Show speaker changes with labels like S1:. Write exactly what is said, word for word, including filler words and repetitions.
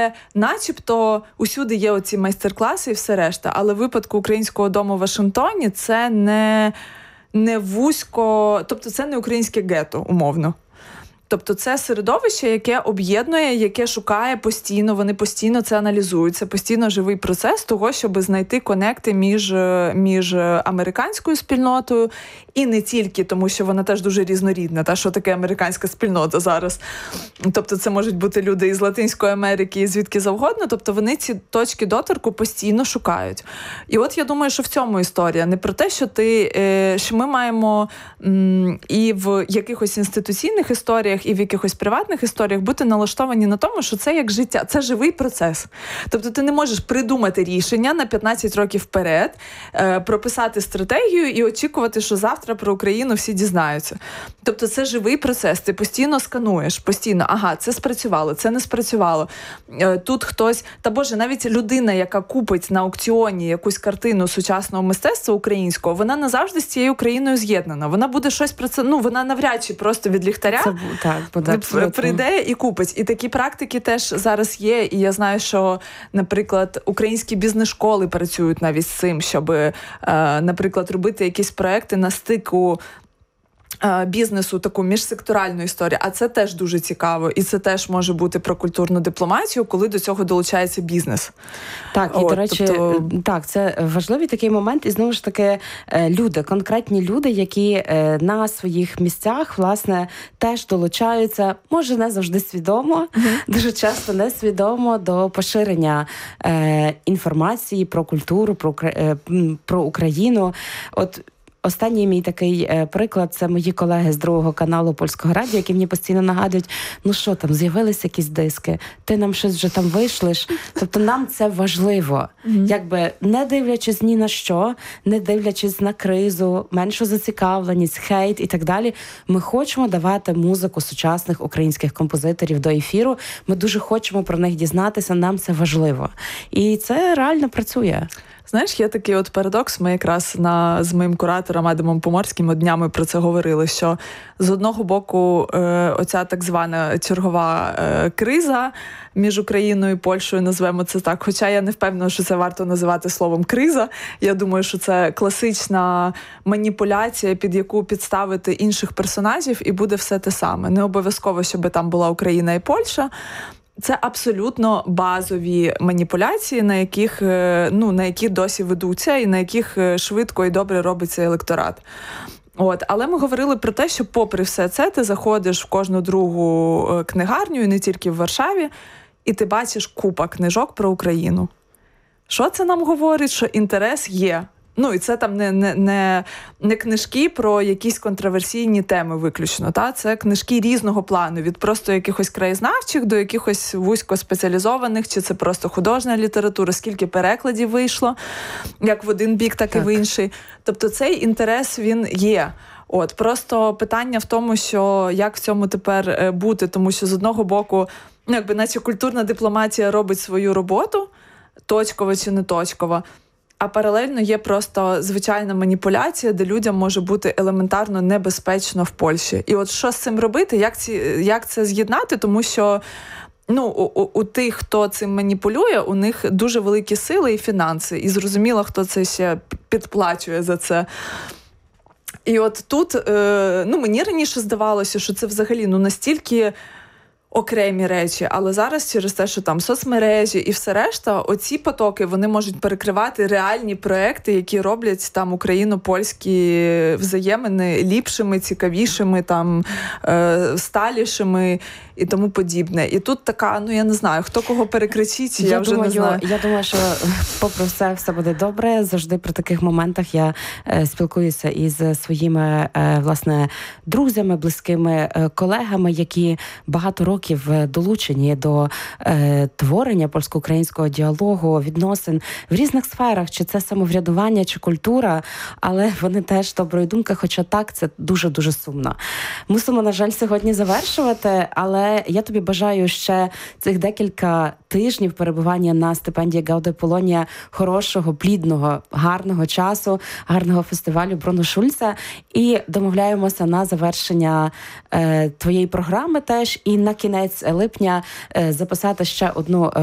S1: але начебто усюди є оці майстер-класи і все решта. Але в випадку Українського дому в Вашингтоні це не, не вузько, тобто це не українське гетто, умовно. Тобто це середовище, яке об'єднує, яке шукає постійно, вони постійно це аналізують. Це постійно живий процес того, щоб знайти конекти між, між американською спільнотою і не тільки, тому що вона теж дуже різнорідна. Та, що таке американська спільнота зараз? Тобто це можуть бути люди із Латинської Америки, і звідки завгодно. Тобто вони ці точки доторку постійно шукають. І от я думаю, що в цьому історія. Не про те, що, ти, що ми маємо і в якихось інституційних історіях, і в якихось приватних історіях бути налаштовані на тому, що це як життя, це живий процес. Тобто ти не можеш придумати рішення на п'ятнадцять років вперед, е, прописати стратегію і очікувати, що завтра про Україну всі дізнаються. Тобто це живий процес, ти постійно скануєш, постійно, ага, це спрацювало, це не спрацювало. Е, тут хтось, та Боже, навіть людина, яка купить на аукціоні якусь картину сучасного мистецтва українського, вона назавжди з цією Україною з'єднана. Вона буде щось про це, ну, вона навряд чи просто від ліхтаря
S2: це, так,
S1: прийде і купить. І такі практики теж зараз є. І я знаю, що, наприклад, українські бізнес-школи працюють навіть з цим, щоб, е, наприклад, робити якісь проекти на стику бізнесу, таку міжсекторальну історію. А це теж дуже цікаво. І це теж може бути про культурну дипломатію, коли до цього долучається бізнес.
S2: Так, і, От, до речі, тобто... так, це важливий такий момент. І, знову ж таки, люди, конкретні люди, які на своїх місцях, власне, теж долучаються, може, не завжди свідомо, mm-hmm. дуже часто несвідомо до поширення е, інформації про культуру, про, е, про Україну. От останній мій такий е, приклад – це мої колеги з другого каналу Польського радіо, які мені постійно нагадують, ну що там, з'явилися якісь диски, ти нам щось вже там вишлеш. Тобто нам це важливо. Mm-hmm. Якби не дивлячись ні на що, не дивлячись на кризу, меншу зацікавленість, хейт і так далі, ми хочемо давати музику сучасних українських композиторів до ефіру. Ми дуже хочемо про них дізнатися, нам це важливо. І це реально працює.
S1: Знаєш, є такий от парадокс, ми якраз на, з моїм куратором Адамом Поморським днями про це говорили, що з одного боку е, оця так звана чергова е, криза між Україною і Польщею, назвемо це так, хоча я не впевнена, що це варто називати словом криза. Я думаю, що це класична маніпуляція, під яку підставити інших персонажів, і буде все те саме. Не обов'язково, щоб там була Україна і Польща. Це абсолютно базові маніпуляції, на яких, ну, на які досі ведуться і на яких швидко і добре робиться електорат. От. Але ми говорили про те, що попри все це ти заходиш в кожну другу книгарню, і не тільки в Варшаві, і ти бачиш купа книжок про Україну. Що це нам говорить? Що інтерес є. Ну, і це там не, не, не, не книжки про якісь контроверсійні теми виключно, та? Це книжки різного плану, від просто якихось краєзнавчих до якихось вузькоспеціалізованих, чи це просто художня література, скільки перекладів вийшло, як в один бік, так, так і в інший. Тобто цей інтерес, він є. От, просто питання в тому, що як в цьому тепер бути, тому що з одного боку, ну, якби наче культурна дипломатія робить свою роботу, точково чи не точково, а паралельно є просто звичайна маніпуляція, де людям може бути елементарно небезпечно в Польщі. І от що з цим робити, як, ці, як це з'єднати, тому що ну, у, у тих, хто цим маніпулює, у них дуже великі сили і фінанси. І зрозуміло, хто це ще підплачує за це. І от тут, е, ну, мені раніше здавалося, що це взагалі ну, настільки окремі речі, але зараз через те, що там соцмережі і все решта, оці потоки, вони можуть перекривати реальні проекти, які роблять там україно-польські взаємини ліпшими, цікавішими, там, е, сталішими і тому подібне. І тут така, ну я не знаю, хто кого перекричить, я, я вже
S2: думаю,
S1: не знаю.
S2: Я думаю, що попри все, все буде добре. Завжди при таких моментах я е, спілкуюся із своїми, е, власне, друзями, близькими е, колегами, які багато років долучені до е, творення польсько-українського діалогу, відносин в різних сферах, чи це самоврядування, чи культура, але вони теж доброї думки, хоча так, це дуже-дуже сумно. Мусимо, на жаль, сьогодні завершувати, але я тобі бажаю ще цих декілька тижнів перебування на стипендії Гауде Полонія хорошого, плідного, гарного часу, гарного фестивалю Бруно Шульца, і домовляємося на завершення е, твоєї програми теж, і на кінець липня е, записати ще одну